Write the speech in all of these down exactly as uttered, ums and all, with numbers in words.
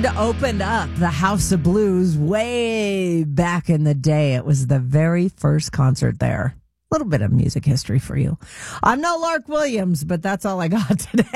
Opened up the House of Blues way back in the day. It was the very first concert there. A little bit of music history for you. I'm no Lark Williams, but that's all I got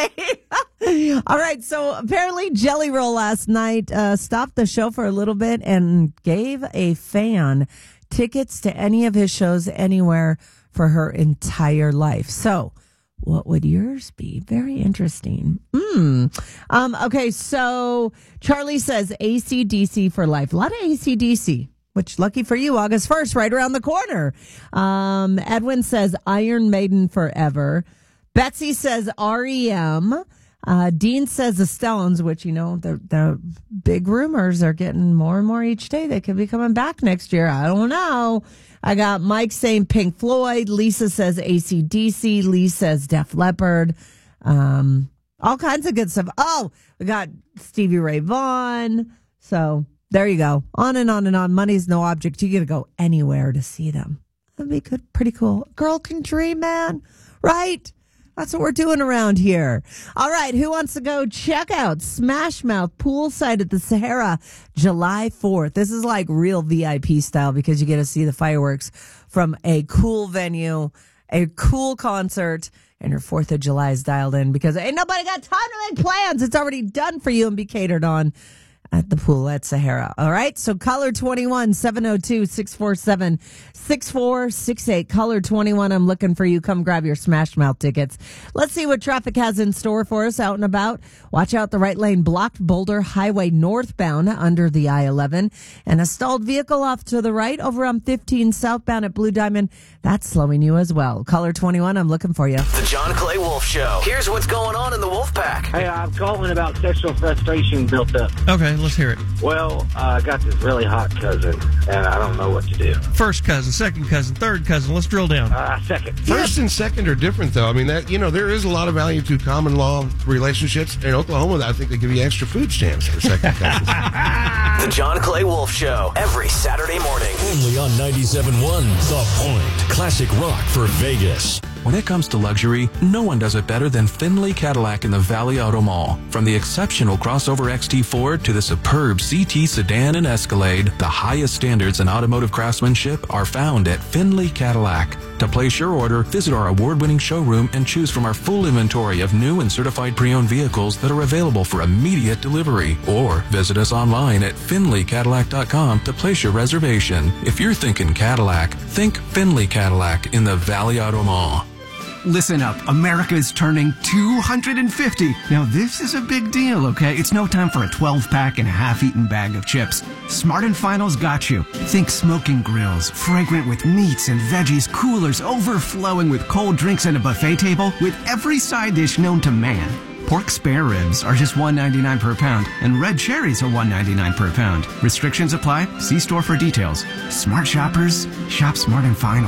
today. All right, so apparently Jelly Roll last night uh, stopped the show for a little bit and gave a fan tickets to any of his shows anywhere for her entire life. So what would yours be? Very interesting. Mm. Um, okay, so Charlie says A C D C for life. A lot of A C D C, which lucky for you, August first, right around the corner. Um, Edwin says Iron Maiden forever. Betsy says R E M. Uh, Dean says the Stones, which, you know, the, the big rumors are getting more and more each day. They could be coming back next year. I don't know. I got Mike saying Pink Floyd. Lisa says A C D C. Lee says Def Leppard. Um, all kinds of good stuff. Oh, we got Stevie Ray Vaughan. So there you go. On and on and on. Money's no object. You get to go anywhere to see them. That'd be good. Pretty cool. Girl can dream, man. Right? That's what we're doing around here. All right, who wants to go check out Smash Mouth Poolside at the Sahara July fourth? This is like real V I P style because you get to see the fireworks from a cool venue, a cool concert, and your fourth of July is dialed in because ain't nobody got time to make plans. It's already done for you and be catered on at the pool at Sahara. All right, so caller twenty-one, seven oh two, six four seven, six four six eight. Caller twenty-one, I'm looking for you. Come grab your Smash Mouth tickets. Let's see what traffic has in store for us out and about. Watch out, the right lane blocked, Boulder Highway northbound under the I eleven. And a stalled vehicle off to the right over on fifteen southbound at Blue Diamond. That's slowing you as well. Caller twenty-one, I'm looking for you. The John Clay Wolf Show. Here's what's going on in the Wolf Pack. Hey, I'm calling about sexual frustration built up. Okay, let's hear it. Well, uh, I got this really hot cousin, and I don't know what to do. First cousin, second cousin, third cousin. Let's drill down. Uh, second. First and second are different, though. I mean, that you know, there is a lot of value to common law relationships. In Oklahoma, I think they give you extra food stamps for second cousins. The John Clay Wolf Show, every Saturday morning. Only on ninety-seven point one The Point. Classic rock for Vegas. When it comes to luxury, no one does it better than Findlay Cadillac in the Valley Auto Mall. From the exceptional crossover X T Ford to the superb C T sedan and Escalade, the highest standards in automotive craftsmanship are found at Findlay Cadillac. To place your order, visit our award-winning showroom and choose from our full inventory of new and certified pre-owned vehicles that are available for immediate delivery. Or visit us online at Findlay Cadillac dot com to place your reservation. If you're thinking Cadillac, think Findlay Cadillac in the Valley Auto Mall. Listen up, America is turning two hundred fifty. Now this is a big deal, okay? It's no time for a twelve pack and a half-eaten bag of chips. Smart and Final's got you. Think smoking grills, fragrant with meats and veggies, coolers overflowing with cold drinks and a buffet table with every side dish known to man. Pork spare ribs are just one ninety-nine per pound, and red cherries are one ninety-nine per pound. Restrictions apply. See store for details. Smart shoppers, shop Smart and Final.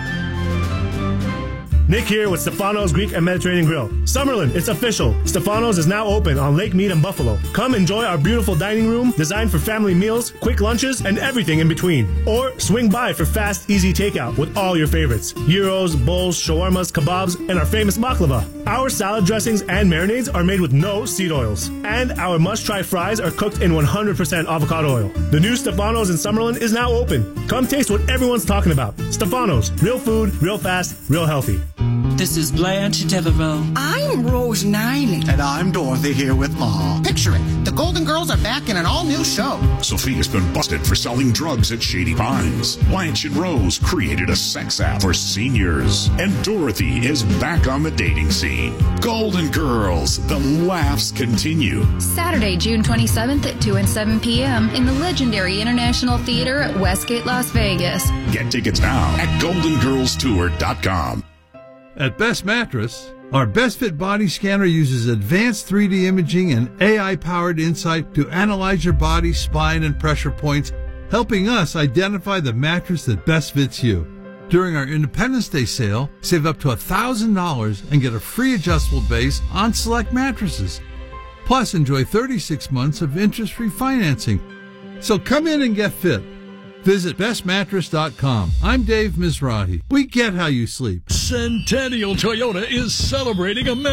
Nick here with Stefano's Greek and Mediterranean Grill. Summerlin, it's official. Stefano's is now open on Lake Mead and Buffalo. Come enjoy our beautiful dining room designed for family meals, quick lunches, and everything in between. Or swing by for fast, easy takeout with all your favorites. Gyros, bowls, shawarmas, kebabs, and our famous baklava. Our salad dressings and marinades are made with no seed oils. And our must-try fries are cooked in one hundred percent avocado oil. The new Stefano's in Summerlin is now open. Come taste what everyone's talking about. Stefano's, real food, real fast, real healthy. This is Blanche Devereaux. I'm Rose Niley. And I'm Dorothy here with Ma. Picture it. The Golden Girls are back in an all-new show. Sophia's been busted for selling drugs at Shady Pines. Blanche and Rose created a sex app for seniors. And Dorothy is back on the dating scene. Golden Girls, the laughs continue. Saturday, June twenty-seventh at two and seven p.m. in the legendary International Theater at Westgate, Las Vegas. Get tickets now at golden girls tour dot com. At Best Mattress, our Best Fit body scanner uses advanced three D imaging and A I-powered insight to analyze your body, spine, and pressure points, helping us identify the mattress that best fits you. During our Independence Day sale, save up to one thousand dollars and get a free adjustable base on select mattresses. Plus, enjoy thirty-six months of interest-free financing. So come in and get fit. Visit best mattress dot com. I'm Dave Mizrahi. We get how you sleep. Centennial Toyota is celebrating a